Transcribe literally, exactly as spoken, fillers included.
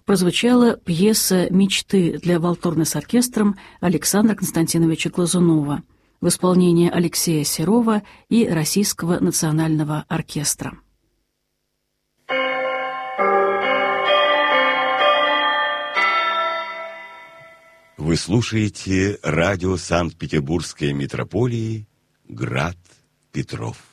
прозвучала пьеса «Мечты» для валторны с оркестром Александра Константиновича Глазунова в исполнении Алексея Серова и Российского национального оркестра. Вы слушаете радио Санкт-Петербургской митрополии «Град Петров».